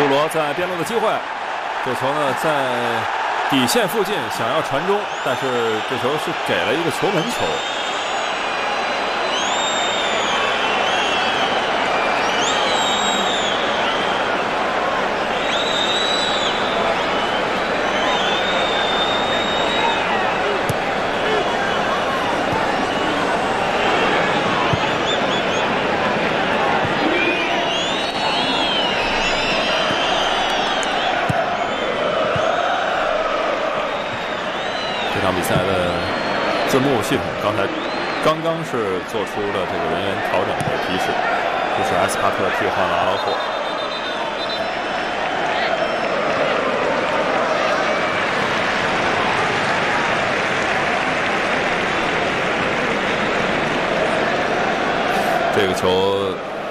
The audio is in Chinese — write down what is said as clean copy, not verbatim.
杜罗在边路的机会，这球呢在底线附近想要传中，但是这球是给了一个球门球。这场比赛的字幕系统刚刚是做出了这个人员调整的提示，就是埃斯帕特替换了阿劳霍。这个球